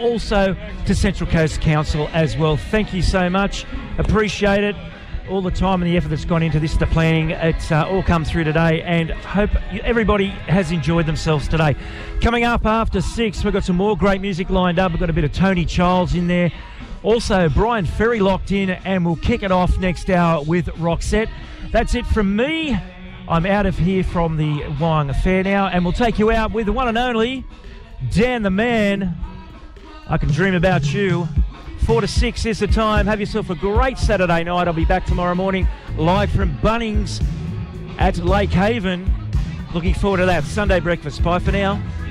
also to Central Coast Council as well. Thank you so much. Appreciate it. All the time and the effort that's gone into this, the planning, it's all come through today, and hope everybody has enjoyed themselves today. Coming up after 6, we've got some more great music lined up. We've got a bit of Tony Childs in there. Also, Brian Ferry locked in, and we'll kick it off next hour with Roxette. That's it from me. I'm out of here from the Wyong Affair now, and we'll take you out with the one and only Dan the Man. I Can Dream About You. 4 to 6 is the time. Have yourself a great Saturday night. I'll be back tomorrow morning live from Bunnings at Lake Haven. Looking forward to that. Sunday breakfast. Bye for now.